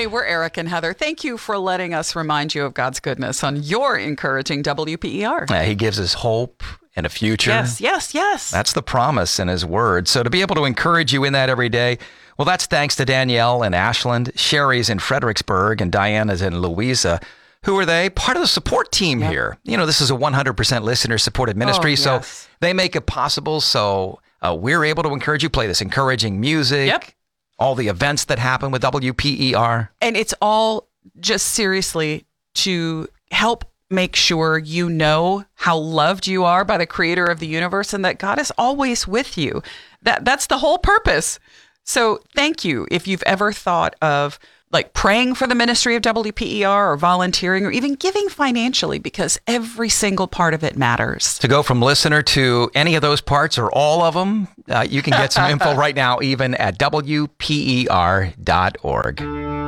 Hey, we're Eric and Heather. Thank you for letting us remind you of God's goodness on your encouraging WPER. He gives us hope and a future. Yes. That's the promise in his word. So to be able to encourage you in that every day, well, that's thanks to Danielle in Ashland, Sherry's in Fredericksburg, and Diana's in Louisa. Who are they? Part of the support team here. You know, this is a 100% listener-supported ministry, so they make it possible. So we're able to encourage you, play this encouraging music, all the events that happen with WPER. And it's all just seriously to help make sure you know how loved you are by the creator of the universe and that God is always with you. That's the whole purpose. So thank you. If you've ever thought of like praying for the ministry of WPER or volunteering or even giving financially, because every single part of it matters. To go from listener to any of those parts or all of them, you can get some info right now, even at WPER.org.